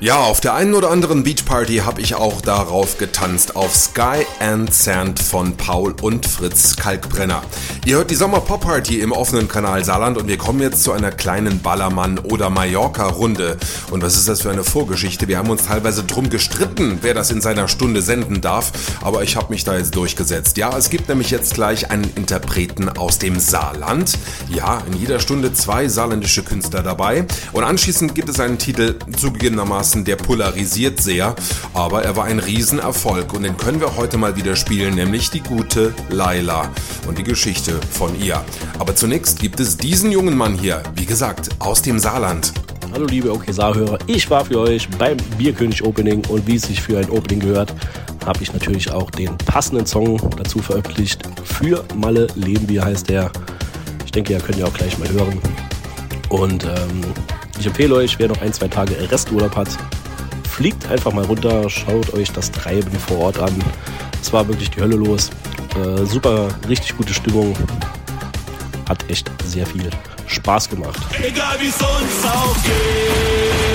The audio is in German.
Ja, auf der einen oder anderen Beachparty habe ich auch darauf getanzt, auf Sky and Sand von Paul und Fritz Kalkbrenner. Ihr hört die Sommer-Pop-Party im offenen Kanal Saarland und wir kommen jetzt zu einer kleinen Ballermann- oder Mallorca-Runde. Und was ist das für eine Vorgeschichte? Wir haben uns teilweise drum gestritten, wer das in seiner Stunde senden darf, aber ich habe mich da jetzt durchgesetzt. Ja, es gibt nämlich jetzt gleich einen Interpreten aus dem Saarland. Ja, in jeder Stunde 2 saarländische Künstler dabei. Und anschließend gibt es einen Titel, zugegebenermaßen der polarisiert sehr, aber er war ein Riesenerfolg und den können wir heute mal wieder spielen, nämlich die gute Laila und die Geschichte von ihr. Aber zunächst gibt es diesen jungen Mann hier, wie gesagt, aus dem Saarland. Hallo liebe OK-Saar-Hörer, ich war für euch beim Bierkönig-Opening und wie es sich für ein Opening gehört, habe ich natürlich auch den passenden Song dazu veröffentlicht. Für Malle leben wir heißt der. Ich denke, ihr könnt ja auch gleich mal hören. Und ich empfehle euch, wer noch 1-2 Tage Resturlaub hat, fliegt einfach mal runter, schaut euch das Treiben vor Ort an. Es war wirklich die Hölle los. Super, richtig gute Stimmung. Hat echt sehr viel Spaß gemacht. Egal wie es uns aufgeht.